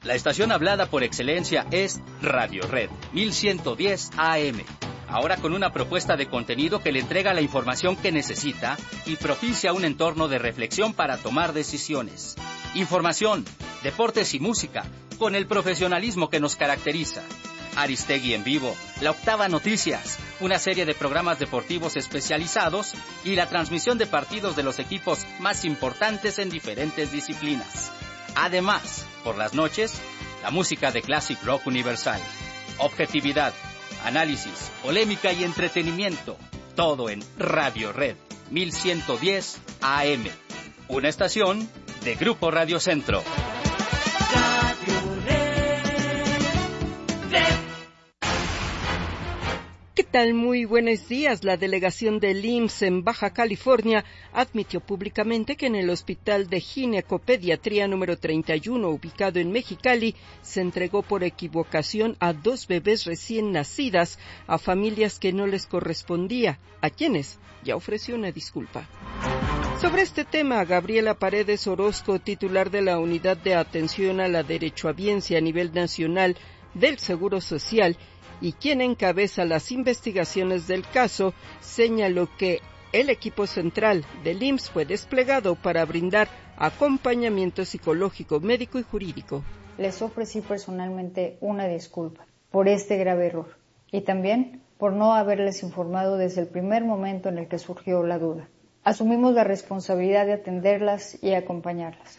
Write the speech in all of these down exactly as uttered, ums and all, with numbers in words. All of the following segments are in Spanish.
La estación hablada por excelencia es Radio Red mil ciento diez A M. Ahora con una propuesta de contenido que le entrega la información que necesita y propicia un entorno de reflexión para tomar decisiones. Información, deportes y música, con el profesionalismo que nos caracteriza. Aristegui en vivo, La Octava Noticias, una serie de programas deportivos especializados y la transmisión de partidos de los equipos más importantes en diferentes disciplinas. Además, por las noches, la música de Classic Rock Universal. Objetividad, análisis, polémica y entretenimiento. Todo en Radio Red mil ciento diez A M. Una estación de Grupo Radio Centro. ¿Qué tal? Muy buenos días. La delegación del I M S S en Baja California admitió públicamente que en el Hospital de Ginecopediatría número treinta y uno, ubicado en Mexicali, se entregó por equivocación a dos bebés recién nacidas a familias que no les correspondía, a quienes ya ofreció una disculpa. Sobre este tema, Gabriela Paredes Orozco, titular de la Unidad de Atención a la Derechohabiencia a nivel nacional del Seguro Social, y quien encabeza las investigaciones del caso, señaló que el equipo central del I M S S fue desplegado para brindar acompañamiento psicológico, médico y jurídico. Les ofrecí personalmente una disculpa por este grave error y también por no haberles informado desde el primer momento en el que surgió la duda. Asumimos la responsabilidad de atenderlas y acompañarlas.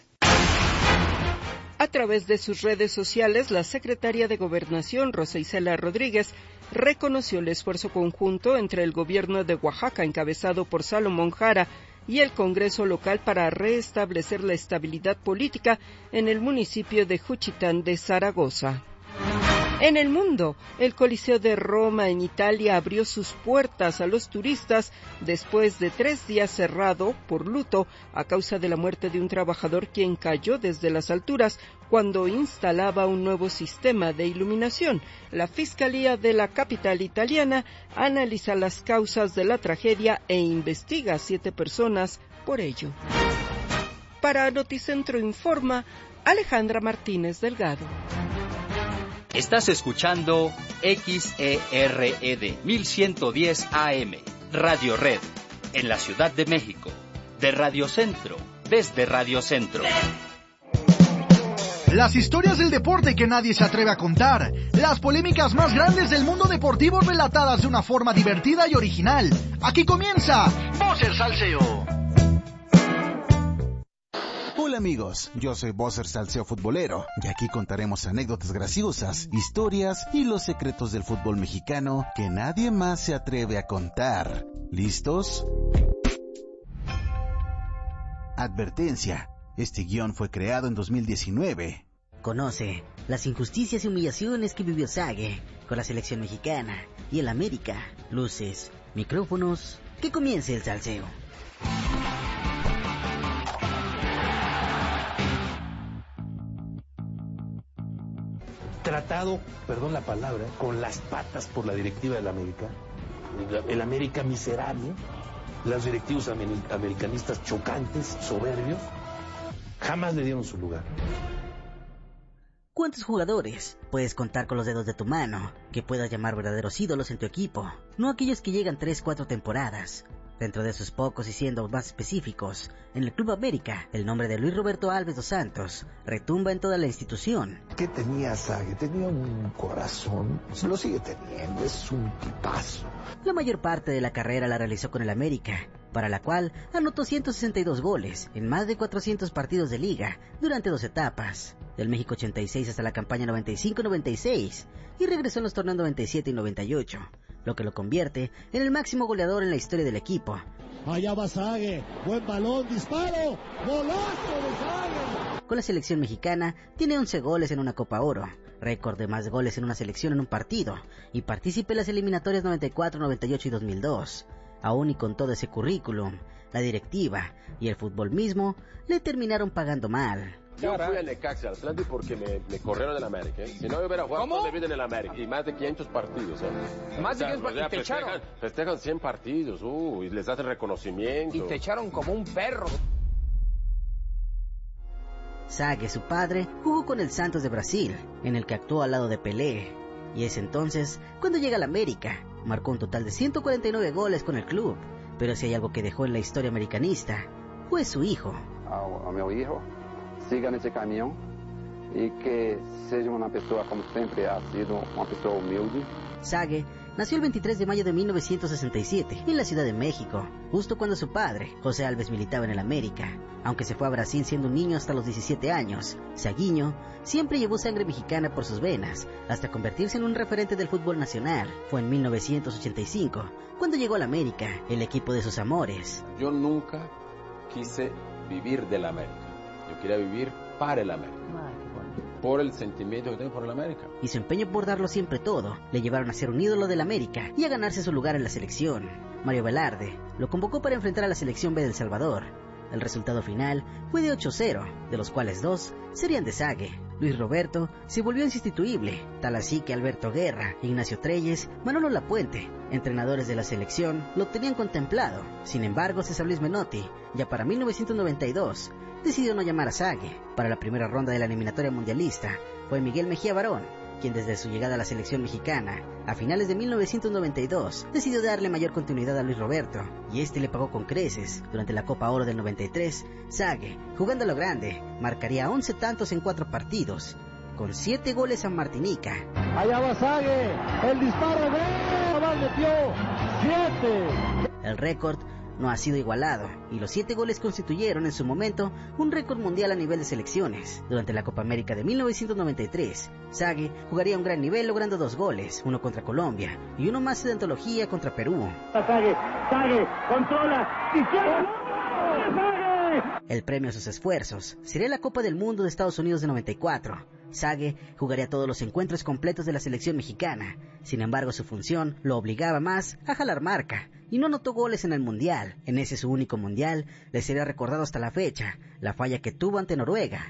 A través de sus redes sociales, la secretaria de Gobernación, Rosa Isela Rodríguez, reconoció el esfuerzo conjunto entre el gobierno de Oaxaca, encabezado por Salomón Jara, y el Congreso local para restablecer la estabilidad política en el municipio de Juchitán de Zaragoza. En el mundo, el Coliseo de Roma en Italia abrió sus puertas a los turistas después de tres días cerrado por luto a causa de la muerte de un trabajador quien cayó desde las alturas cuando instalaba un nuevo sistema de iluminación. La Fiscalía de la capital italiana analiza las causas de la tragedia e investiga a siete personas por ello. Para Noticentro Informa, Alejandra Martínez Delgado. Estás escuchando X E R E D mil ciento diez A M, Radio Red, en la Ciudad de México, de Radio Centro, desde Radio Centro. Las historias del deporte que nadie se atreve a contar, las polémicas más grandes del mundo deportivo relatadas de una forma divertida y original. Aquí comienza Bosser Salseo. Hola amigos, yo soy Bosser Salseo Futbolero y aquí contaremos anécdotas graciosas, historias y los secretos del fútbol mexicano que nadie más se atreve a contar. ¿Listos? Advertencia, este guión fue creado en dos mil diecinueve. Conoce las injusticias y humillaciones que vivió Sague con la selección mexicana y el América. Luces, micrófonos, que comience el salseo. Tratado, perdón la palabra, con las patas por la directiva del América, el América miserable, los directivos americanistas chocantes, soberbios, jamás le dieron su lugar. ¿Cuántos jugadores puedes contar con los dedos de tu mano que puedas llamar verdaderos ídolos en tu equipo? No aquellos que llegan tres, cuatro temporadas. Dentro de esos pocos y siendo más específicos, en el Club América, el nombre de Luis Roberto Alves dos Santos retumba en toda la institución. ¿Qué tenía Sague? Tenía un corazón, se lo sigue teniendo, es un tipazo. La mayor parte de la carrera la realizó con el América, para la cual anotó ciento sesenta y dos goles en más de cuatrocientos partidos de liga durante dos etapas, del México ochenta y seis hasta la campaña noventa y cinco noventa y seis, y regresó en los torneos noventa y siete y noventa y ocho, lo que lo convierte en el máximo goleador en la historia del equipo. Allá va Sague, buen balón, disparo, golazo de Sague. Con la selección mexicana tiene once goles en una Copa Oro, récord de más goles en una selección en un partido, y partícipe en las eliminatorias noventa y cuatro, noventa y ocho y dos mil dos. Aún y con todo ese currículum, la directiva y el fútbol mismo le terminaron pagando mal. Yo fui al Necaxa, al Atlante, porque me, me corrieron del América. ¿eh? Si no me hubiera jugado toda mi vida en el América. Y más de quinientos partidos. ¿eh? Más de quinientos partidos. ¿Y te festejan, echaron? Festejan cien partidos. Uh, y les das el reconocimiento. Y te echaron como un perro. Sague, su padre, jugó con el Santos de Brasil, en el que actuó al lado de Pelé. Y es entonces cuando llega al América. Marcó un total de ciento cuarenta y nueve goles con el club. Pero si hay algo que dejó en la historia americanista, fue su hijo. A, a mi hijo, siga en ese camino y que sea una persona como siempre ha sido, una persona humilde. Sague nació el veintitrés de mayo de mil novecientos sesenta y siete en la Ciudad de México, justo cuando su padre, José Alves, militaba en el América. Aunque se fue a Brasil siendo un niño hasta los diecisiete años, Saguinho siempre llevó sangre mexicana por sus venas, hasta convertirse en un referente del fútbol nacional. Fue en mil novecientos ochenta y cinco cuando llegó al América, el equipo de sus amores. Yo nunca quise vivir del América, yo quería vivir para el América. Por el sentimiento que tengo por el América. Y su empeño por darlo siempre todo le llevaron a ser un ídolo del América y a ganarse su lugar en la selección. Mario Velarde lo convocó para enfrentar a la selección B de El Salvador. El resultado final fue de ocho cero, de los cuales dos serían de Sague. Luis Roberto se volvió insustituible, tal así que Alberto Guerra, Ignacio Treyes, Manolo Lapuente, entrenadores de la selección, lo tenían contemplado. Sin embargo, César Luis Menotti, ya para mil novecientos noventa y dos, decidió no llamar a Sague. Para la primera ronda de la eliminatoria mundialista fue Miguel Mejía Barón, quien desde su llegada a la selección mexicana, a finales de mil novecientos noventa y dos, decidió darle mayor continuidad a Luis Roberto, y este le pagó con creces. Durante la Copa Oro del noventa y tres, Sague, jugando a lo grande, marcaría once tantos en cuatro partidos, con siete goles a Martinica. Allá va Sague, el disparo, ¡gol! ¡Más metió! ¡Siete! El récord no ha sido igualado, y los siete goles constituyeron en su momento un récord mundial a nivel de selecciones. Durante la Copa América de mil novecientos noventa y tres, Sague jugaría a un gran nivel logrando dos goles, uno contra Colombia y uno más de antología contra Perú. Sague, Sague, controla, izquierda, Sague. El premio a sus esfuerzos sería la Copa del Mundo de Estados Unidos de noventa y cuatro. Sague jugaría todos los encuentros completos de la selección mexicana. Sin embargo, su función lo obligaba más a jalar marca, y no anotó goles en el Mundial. En ese su único Mundial le sería recordado hasta la fecha la falla que tuvo ante Noruega.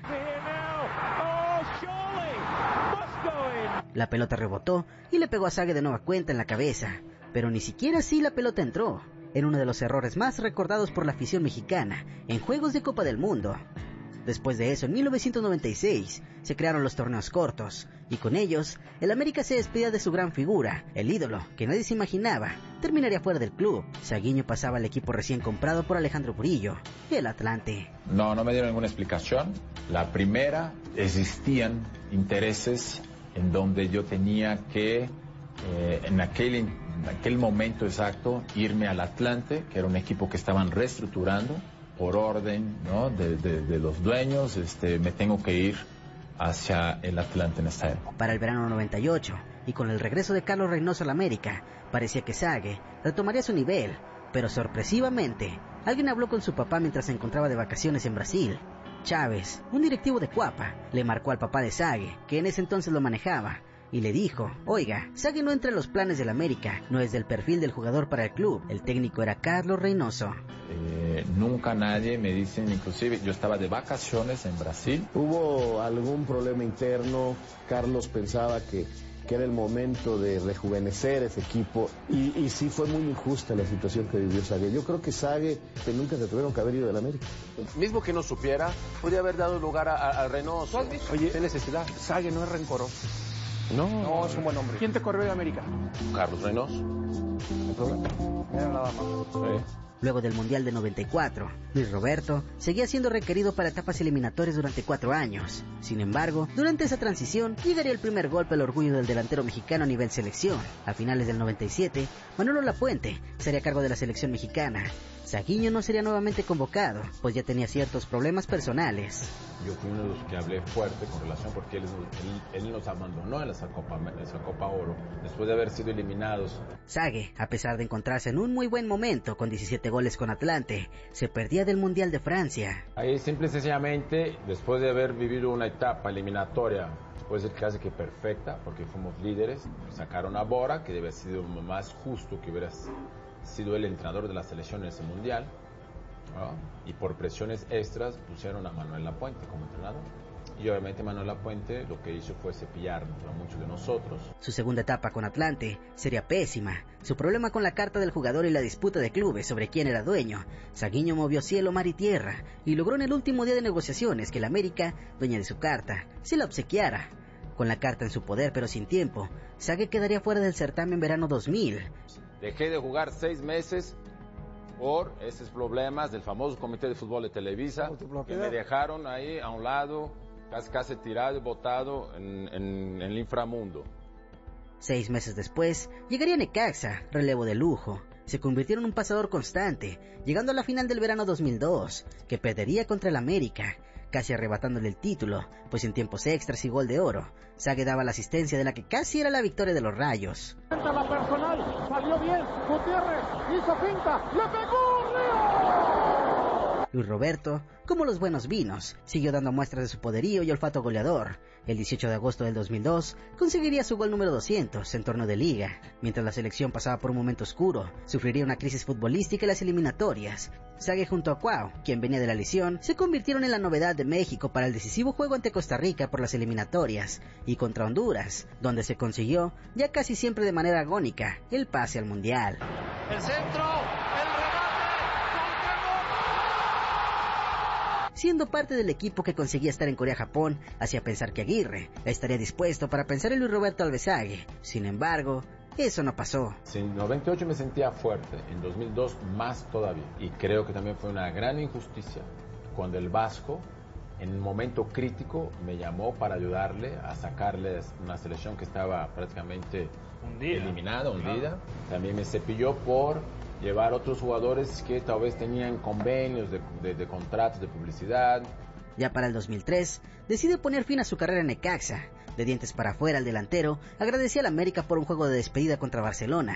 La pelota rebotó y le pegó a Sague de nueva cuenta en la cabeza, pero ni siquiera así la pelota entró, en uno de los errores más recordados por la afición mexicana en Juegos de Copa del Mundo. Después de eso, en mil novecientos noventa y seis, se crearon los torneos cortos, y con ellos, el América se despedía de su gran figura, el ídolo, que nadie se imaginaba, terminaría fuera del club. Saguinho pasaba al equipo recién comprado por Alejandro Burillo, el Atlante. No, no me dieron ninguna explicación. La primera, existían intereses en donde yo tenía que, eh, en aquel, en aquel momento exacto, irme al Atlante, que era un equipo que estaban reestructurando, por orden, ¿no?, de, de, de los dueños. Este, me tengo que ir hacia el Atlante en esta época. Para el verano noventa y ocho, y con el regreso de Carlos Reynoso al América, parecía que Sague retomaría su nivel, pero sorpresivamente, alguien habló con su papá mientras se encontraba de vacaciones en Brasil. Chávez, un directivo de Cuapa, le marcó al papá de Sague, que en ese entonces lo manejaba, y le dijo: oiga, Sague no entra en los planes del América, no es del perfil del jugador para el club. El técnico era Carlos Reynoso. Eh, nunca nadie me dice, inclusive yo estaba de vacaciones en Brasil. ¿Hubo algún problema interno? Carlos pensaba que, que era el momento de rejuvenecer ese equipo, y, y sí fue muy injusta la situación que vivió Sague. Yo creo que Sague que nunca se tuvieron que haber ido del América. Mismo que no supiera, podría haber dado lugar a, a, a Reynoso. Oye, ¿qué necesidad? Sague no es rencoroso. No, no, es un buen hombre. ¿Quién te corrió de América? Carlos Reynoso. No hay problema. Era nada más. Sí. Luego del Mundial de noventa y cuatro, Luis Roberto seguía siendo requerido para etapas eliminatorias durante cuatro años. Sin embargo, durante esa transición llegaría el primer golpe al orgullo del delantero mexicano a nivel selección. A finales del noventa y siete, Manolo Lapuente sería a cargo de la selección mexicana. Saguinho no sería nuevamente convocado, pues ya tenía ciertos problemas personales. Yo fui uno de los que hablé fuerte con relación, porque él, él, él nos abandonó en esa Copa, en esa Copa Oro, después de haber sido eliminados. Sague, a pesar de encontrarse en un muy buen momento, con diecisiete goles con Atlante, se perdía del Mundial de Francia. Ahí simple y sencillamente, después de haber vivido una etapa eliminatoria, puede ser casi que perfecta, porque fuimos líderes, sacaron a Bora, que debe haber sido más justo que hubiera sido el entrenador de la selección en ese mundial, ¿no? Y por presiones extras pusieron a Manuel Lapuente como entrenador, Y obviamente Manuel Lapuente lo que hizo fue cepillarnos a muchos de nosotros. Su segunda etapa con Atlante sería pésima. Su problema con la carta del jugador y la disputa de clubes sobre quién era dueño. Saguiño movió cielo, mar y tierra y logró en el último día de negociaciones que la América, dueña de su carta, se la obsequiara. Con la carta en su poder pero sin tiempo, Sague quedaría fuera del certamen verano dos mil. Dejé de jugar seis meses por esos problemas del famoso Comité de Fútbol de Televisa, que me dejaron ahí a un lado, casi, casi tirado y botado en, en, en el inframundo. Seis meses después, llegaría Necaxa, relevo de lujo. Se convirtió en un pasador constante, llegando a la final del verano dos mil dos, que perdería contra el América, casi arrebatándole el título, pues en tiempos extras y gol de oro, Sague daba la asistencia de la que casi era la victoria de los Rayos. La personal, salió bien, Gutiérrez, hizo finta, le pegó, Río. Luis Roberto, como los buenos vinos, siguió dando muestras de su poderío y olfato goleador. El dieciocho de agosto del dos mil dos conseguiría su gol número doscientos en torneo de liga. Mientras la selección pasaba por un momento oscuro, sufriría una crisis futbolística en las eliminatorias. Sague junto a Cuau, quien venía de la lesión, se convirtieron en la novedad de México para el decisivo juego ante Costa Rica por las eliminatorias y contra Honduras, donde se consiguió, ya casi siempre de manera agónica, el pase al Mundial. El centro, el Siendo parte del equipo que conseguía estar en Corea-Japón, hacía pensar que Aguirre estaría dispuesto para pensar en Luis Roberto Alvesague. Sin embargo, eso no pasó. En noventa y ocho me sentía fuerte, en dos mil dos más todavía. Y creo que también fue una gran injusticia cuando el Vasco, en un momento crítico, me llamó para ayudarle a sacarle una selección que estaba prácticamente hundida. eliminada, hundida. Claro. También me cepilló por llevar otros jugadores que tal vez tenían convenios de, de, de contratos de publicidad. Ya para el dos mil tres, decide poner fin a su carrera en Necaxa. De dientes para afuera, el delantero agradecía al América por un juego de despedida contra Barcelona.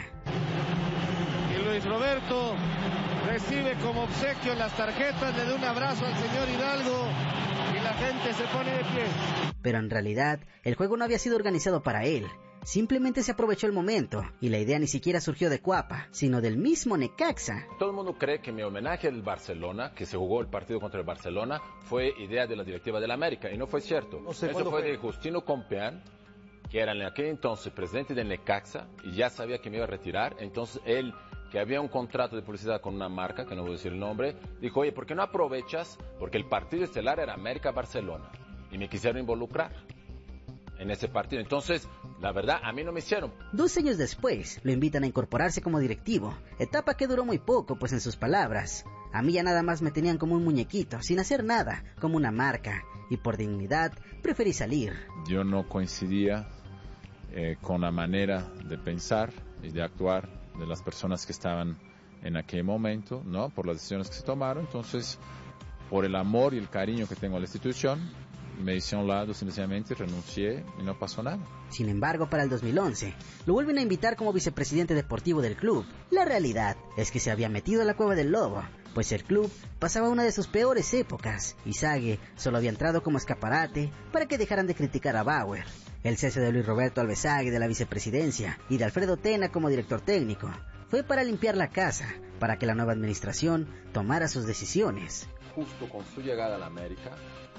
Y Luis Roberto recibe como obsequio las tarjetas, le da un abrazo al señor Hidalgo y la gente se pone de pie. Pero en realidad, el juego no había sido organizado para él. Simplemente se aprovechó el momento, y la idea ni siquiera surgió de Cuapa, sino del mismo Necaxa. Todo el mundo cree que mi homenaje al Barcelona, que se jugó el partido contra el Barcelona, fue idea de la directiva del América, y no fue cierto. No sé, Eso fue, fue de Justino Compeán, que era en aquel entonces presidente de Necaxa, y ya sabía que me iba a retirar. Entonces él, que había un contrato de publicidad con una marca, que no voy a decir el nombre, dijo, oye, ¿por qué no aprovechas? Porque el partido estelar era América-Barcelona, y me quisieron involucrar en ese partido. Entonces, la verdad, a mí no me hicieron. Dos años después, lo invitan a incorporarse como directivo, etapa que duró muy poco, pues en sus palabras, a mí ya nada más me tenían como un muñequito, sin hacer nada, como una marca, y por dignidad, preferí salir. Yo no coincidía eh, con la manera de pensar y de actuar de las personas que estaban en aquel momento, ¿no? Por las decisiones que se tomaron. Entonces, por el amor y el cariño que tengo a la institución, me hice a un lado sencillamente, renuncié y no pasó nada. Sin embargo, para el dos mil once, lo vuelven a invitar como vicepresidente deportivo del club. La realidad es que se había metido a la cueva del lobo, pues el club pasaba una de sus peores épocas, y Sague solo había entrado como escaparate para que dejaran de criticar a Bauer. El cese de Luis Roberto Alvesague de la vicepresidencia y de Alfredo Tena como director técnico fue para limpiar la casa, para que la nueva administración tomara sus decisiones. Justo con su llegada a la América,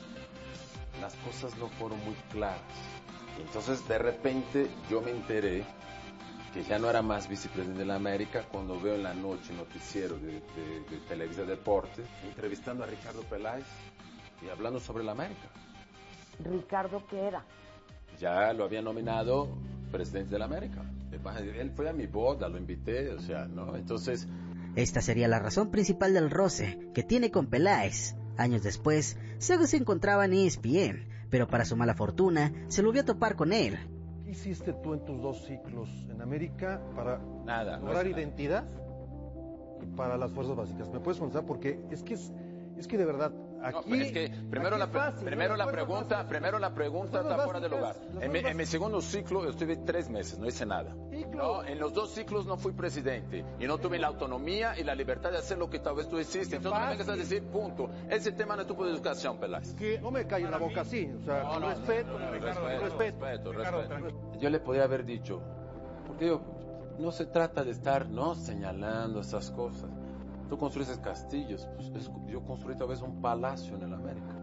las cosas no fueron muy claras. Entonces, de repente, yo me enteré que ya no era más vicepresidente de la América cuando veo en la noche noticiero de, de, de Televisa Deporte entrevistando a Ricardo Peláez y hablando sobre la América. ¿Ricardo qué era? Ya lo había nominado presidente de la América. Él fue a mi boda, lo invité, o sea, ¿no? Entonces... Esta sería la razón principal del roce que tiene con Peláez. Años después, Sague se encontraba en E S P N, pero para su mala fortuna, se volvió a topar con él. ¿Qué hiciste tú en tus dos ciclos en América para nada, lograr no identidad y para las fuerzas básicas? ¿Me puedes contar? Porque es que es, es que de verdad aquí... No, es que primero la, fácil, primero la pregunta, fácil. primero la pregunta está fuera de lugar. En mi, en mi segundo ciclo yo estuve tres meses, no hice nada. No, en los dos ciclos no fui presidente y no tuve la autonomía y la libertad de hacer lo que tal vez tú hiciste. Entonces no me vengas a decir, punto. Ese tema no es tu de educación, Peláez. Que no me calles la boca así, o sea, no, no, respeto, no, Ricardo, respeto, respeto, respeto, respeto, respeto. Yo le podría haber dicho, porque yo, no se trata de estar, no, señalando esas cosas. Tú construyes castillos, pues, yo construí tal vez un palacio en el América.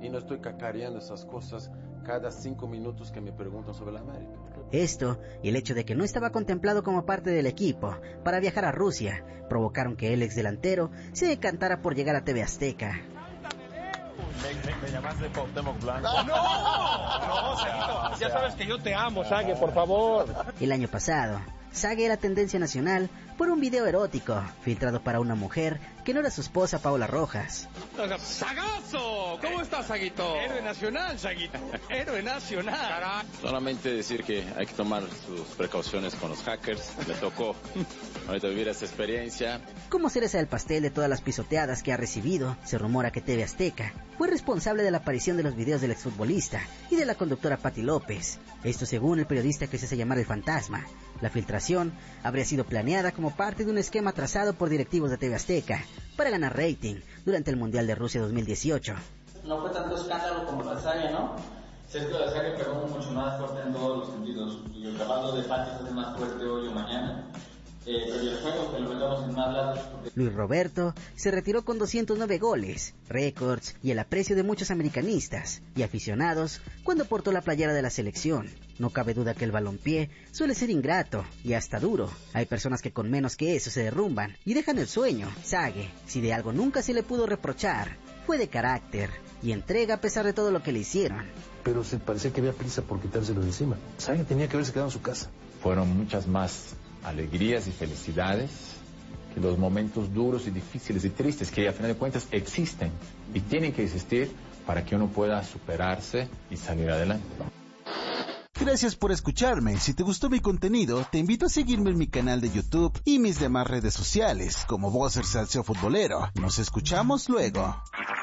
y no estoy cacareando esas cosas cada cinco minutos que me preguntan sobre la América. Esto y el hecho de que no estaba contemplado como parte del equipo para viajar a Rusia provocaron que el ex delantero se decantara por llegar a T V Azteca. Me, me, me llamaste Cuauhtémoc Blanco. No, no, no, Saguito, ya sabes que yo te amo, Sague, por favor. El año pasado, Sague era tendencia nacional por un video erótico filtrado para una mujer que no era su esposa Paola Rojas. ¡Sagazo! ¿Cómo estás, Saguito? Héroe nacional, Saguito. Héroe nacional. Caray. Solamente decir que hay que tomar sus precauciones con los hackers. Le tocó ahorita vivir esta experiencia. Como cereza del pastel de todas las pisoteadas que ha recibido, se rumora que T V Azteca fue responsable de la aparición de los videos del exfutbolista y de la conductora Patti López. Esto según el periodista que se hace llamar El Fantasma. La filtración habría sido planeada como parte de un esquema trazado por directivos de T V Azteca para ganar rating durante el Mundial de Rusia dos mil dieciocho. No fue tanto escándalo como la saga, ¿no? Sergio de la Saga pegó mucho más fuerte en todos los sentidos. Y el trabajo de Patti se hace más fuerte hoy o mañana. Eh, pero el juego que lo metamos en más lados. Porque... Luis Roberto se retiró con doscientos nueve goles, récords y el aprecio de muchos americanistas y aficionados cuando portó la playera de la selección. No cabe duda que el balompié suele ser ingrato y hasta duro. Hay personas que con menos que eso se derrumban y dejan el sueño. Sague, si de algo nunca se le pudo reprochar, fue de carácter y entrega a pesar de todo lo que le hicieron. Pero se parecía que había prisa por quitárselo de encima. Sague tenía que haberse quedado en su casa. Fueron muchas más alegrías y felicidades que los momentos duros y difíciles y tristes que a final de cuentas existen y tienen que existir para que uno pueda superarse y salir adelante. Gracias por escucharme. Si te gustó mi contenido, te invito a seguirme en mi canal de YouTube y mis demás redes sociales, como Bosser Salseo Futbolero. Nos escuchamos luego.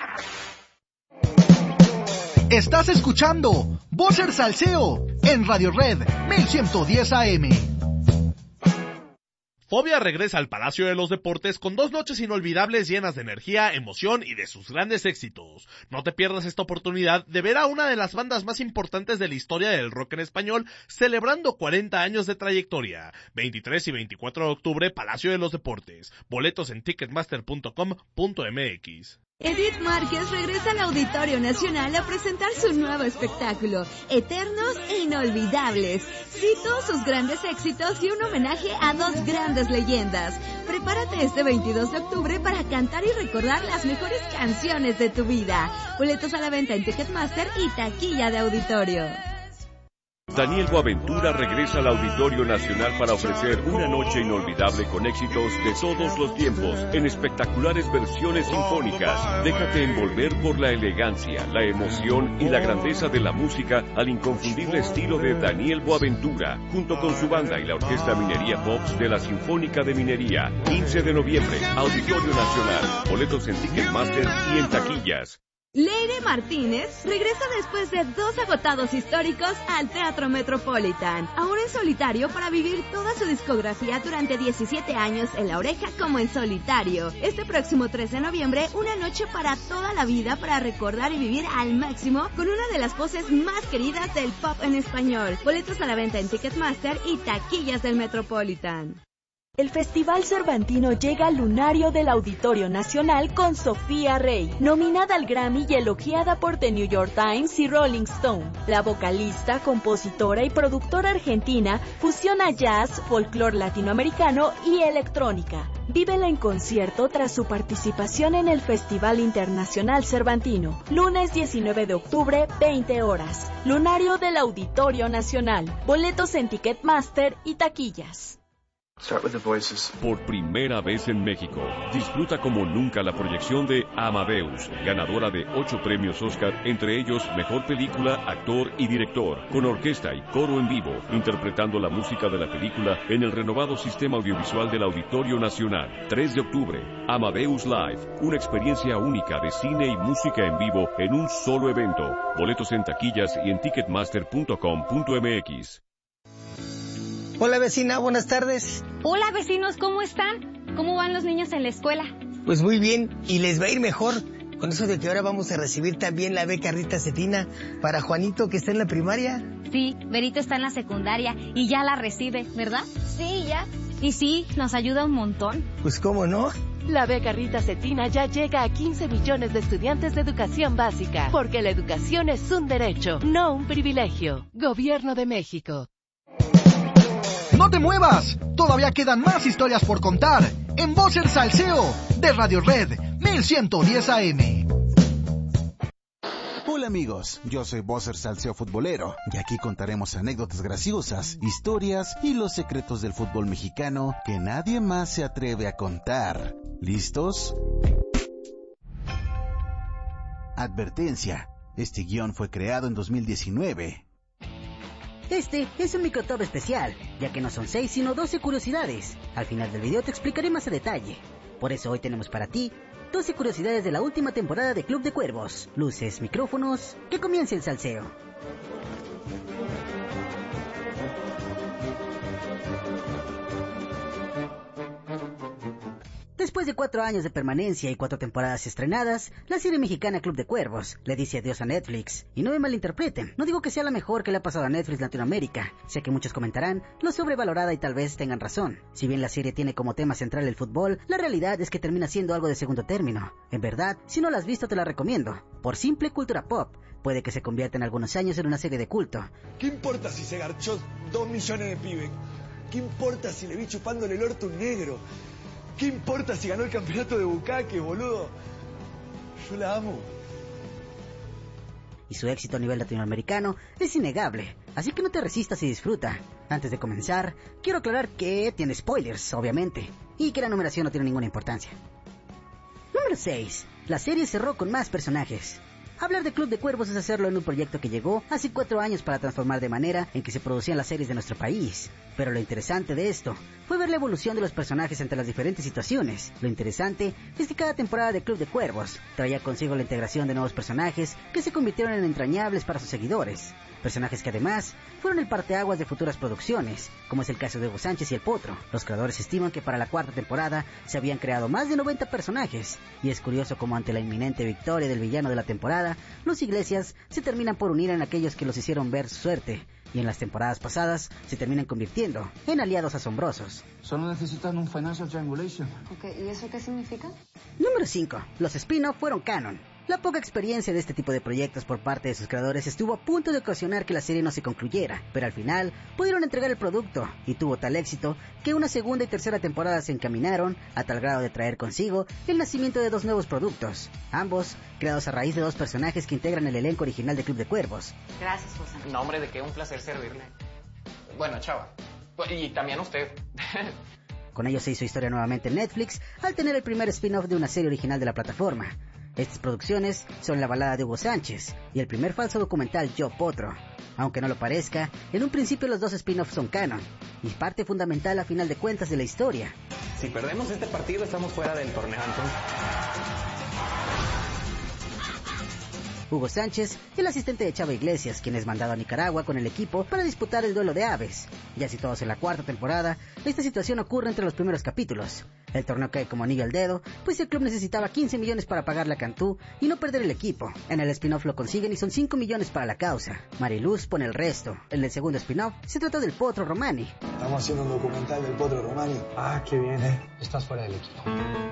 Estás escuchando Bosser Salseo en Radio Red mil ciento diez A M. Fobia regresa al Palacio de los Deportes con dos noches inolvidables llenas de energía, emoción y de sus grandes éxitos. No te pierdas esta oportunidad de ver a una de las bandas más importantes de la historia del rock en español celebrando cuarenta años de trayectoria. veintitrés y veinticuatro de octubre, Palacio de los Deportes. Boletos en ticketmaster punto com punto m x. Edith Márquez regresa al Auditorio Nacional a presentar su nuevo espectáculo, Eternos e Inolvidables. Cito sus grandes éxitos y un homenaje a dos grandes leyendas. Prepárate este veintidós de octubre para cantar y recordar las mejores canciones de tu vida. Boletos a la venta en Ticketmaster y taquilla de auditorio. Daniel Boaventura regresa al Auditorio Nacional para ofrecer una noche inolvidable con éxitos de todos los tiempos en espectaculares versiones sinfónicas. Déjate envolver por la elegancia, la emoción y la grandeza de la música al inconfundible estilo de Daniel Boaventura, junto con su banda y la Orquesta Minería Pops de la Sinfónica de Minería. quince de noviembre, Auditorio Nacional. Boletos en Ticketmaster y en taquillas. Leire Martínez regresa después de dos agotados históricos al Teatro Metropolitan, ahora en solitario para vivir toda su discografía durante diecisiete años en La Oreja como en solitario. Este próximo tres de noviembre, una noche para toda la vida para recordar y vivir al máximo con una de las voces más queridas del pop en español. Boletos a la venta en Ticketmaster y taquillas del Metropolitan. El Festival Cervantino llega al lunario del Auditorio Nacional con Sofía Rey, nominada al Grammy y elogiada por The New York Times y Rolling Stone. La vocalista, compositora y productora argentina fusiona jazz, folclore latinoamericano y electrónica. Vívela en concierto tras su participación en el Festival Internacional Cervantino. Lunes diecinueve de octubre, veinte horas. Lunario del Auditorio Nacional. Boletos en Ticketmaster y taquillas. Por primera vez en México, disfruta como nunca la proyección de Amadeus, ganadora de ocho premios Oscar, entre ellos Mejor Película, Actor y Director, con orquesta y coro en vivo, interpretando la música de la película en el renovado sistema audiovisual del Auditorio Nacional. tres de octubre, Amadeus Live, una experiencia única de cine y música en vivo en un solo evento. Boletos en taquillas y en ticketmaster punto com punto m x. Hola vecina, buenas tardes. Hola vecinos, ¿cómo están? ¿Cómo van los niños en la escuela? Pues muy bien, y les va a ir mejor con eso de que ahora vamos a recibir también la beca Rita Cetina para Juanito que está en la primaria. Sí, Berito está en la secundaria y ya la recibe, ¿verdad? Sí, ya. Y sí, nos ayuda un montón. Pues cómo no, La beca Rita Cetina ya llega a quince millones de estudiantes de educación básica, porque la educación es un derecho, no un privilegio. Gobierno de México. ¡No te muevas! Todavía quedan más historias por contar en Voz el Salseo de Radio Red mil ciento diez A M. Hola amigos, yo soy Bosser Salseo Futbolero y aquí contaremos anécdotas graciosas, historias y los secretos del fútbol mexicano que nadie más se atreve a contar. ¿Listos? Advertencia, este guión fue creado en dos mil diecinueve. Este es un microtop especial, ya que no son seis sino doce curiosidades. Al final del video te explicaré más a detalle. Por eso hoy tenemos para ti doce curiosidades de la última temporada de Club de Cuervos. Luces, micrófonos, que comience el salseo. Después de cuatro años de permanencia y cuatro temporadas estrenadas, la serie mexicana Club de Cuervos le dice adiós a Netflix. Y no me malinterpreten, no digo que sea la mejor que le ha pasado a Netflix Latinoamérica. Sé que muchos comentarán lo sobrevalorada y tal vez tengan razón. Si bien la serie tiene como tema central el fútbol, la realidad es que termina siendo algo de segundo término. En verdad, si no la has visto te la recomiendo. Por simple cultura pop, puede que se convierta en algunos años en una serie de culto. ¿Qué importa si se garchó dos millones de pibes? ¿Qué importa si le vi chupándole el orto a un negro? ¿Qué importa si ganó el campeonato de Bucaque, boludo? Yo la amo. Y su éxito a nivel latinoamericano es innegable, así que no te resistas y disfruta. Antes de comenzar, quiero aclarar que tiene spoilers, obviamente, y que la numeración no tiene ninguna importancia. Número seis. La serie cerró con más personajes. Hablar de Club de Cuervos es hacerlo en un proyecto que llegó hace cuatro años para transformar de manera en que se producían las series de nuestro país. Pero lo interesante de esto fue ver la evolución de los personajes ante las diferentes situaciones. Lo interesante es que cada temporada de Club de Cuervos traía consigo la integración de nuevos personajes que se convirtieron en entrañables para sus seguidores. Personajes que además fueron el parteaguas de futuras producciones, como es el caso de Hugo Sánchez y el Potro. Los creadores estiman que para la cuarta temporada se habían creado más de noventa personajes, y es curioso como ante la inminente victoria del villano de la temporada, los Iglesias se terminan por unir en aquellos que los hicieron ver su suerte, y en las temporadas pasadas se terminan convirtiendo en aliados asombrosos. Solo necesitan un financial triangulation. Ok, ¿y eso qué significa? Número cinco. Los spin-off fueron canon. La poca experiencia de este tipo de proyectos por parte de sus creadores estuvo a punto de ocasionar que la serie no se concluyera, pero al final pudieron entregar el producto y tuvo tal éxito que una segunda y tercera temporada se encaminaron a tal grado de traer consigo el nacimiento de dos nuevos productos, ambos creados a raíz de dos personajes que integran el elenco original de Club de Cuervos. Gracias, José. No, hombre, de qué, un placer servirle. Bueno, chava. Y también a usted. Con ello se hizo historia nuevamente en Netflix al tener el primer spin-off de una serie original de la plataforma. Estas producciones son La balada de Hugo Sánchez y el primer falso documental Yo Potro. Aunque no lo parezca, en un principio los dos spin-offs son canon y parte fundamental a final de cuentas de la historia. Si perdemos este partido estamos fuera del torneo, entonces. Hugo Sánchez, el asistente de Chava Iglesias, quien es mandado a Nicaragua con el equipo para disputar el duelo de aves. Ya situados en la cuarta temporada, esta situación ocurre entre los primeros capítulos. El torneo cae como anillo al dedo, pues el club necesitaba quince millones para pagarle a Cantú y no perder el equipo. En el spin-off lo consiguen y son cinco millones para la causa. Mariluz pone el resto. En el segundo spin-off se trata del Potro Romani. Estamos haciendo un documental del Potro Romani. Ah, qué bien, ¿eh? Estás fuera del equipo.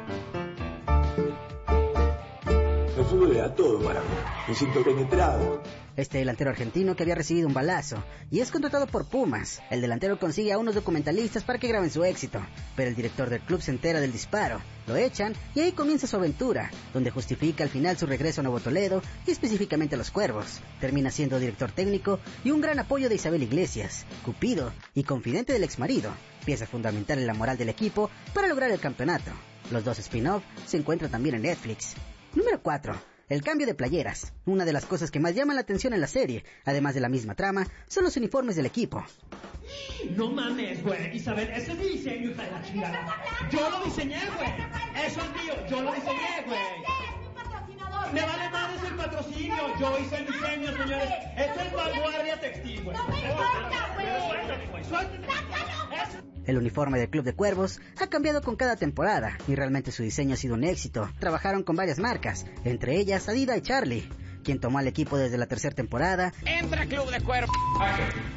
El fútbol era todo para mí. Me siento penetrado. Este delantero argentino que había recibido un balazo y es contratado por Pumas. El delantero consigue a unos documentalistas para que graben su éxito, pero el director del club se entera del disparo, lo echan y ahí comienza su aventura, donde justifica al final su regreso a Nuevo Toledo y específicamente a los Cuervos. Termina siendo director técnico y un gran apoyo de Isabel Iglesias, cupido y confidente del exmarido, pieza fundamental en la moral del equipo para lograr el campeonato. Los dos spin-off se encuentran también en Netflix. Número cuatro. El cambio de playeras. Una de las cosas que más llaman la atención en la serie, además de la misma trama, son los uniformes del equipo. No mames, güey. Isabel, ese es mi diseño, hija de la chingada. Yo lo diseñé, güey. Eso es mío. Yo lo diseñé, güey. Me vale más el patrocinio. Yo hice el diseño, señores. Esto es Vanguardia Textil, güey. No me importa, güey. Suéltame. El uniforme del Club de Cuervos ha cambiado con cada temporada y realmente su diseño ha sido un éxito. Trabajaron con varias marcas, entre ellas Adidas y Charlie, quien tomó al equipo desde la tercera temporada. Entra Club de Cuervos.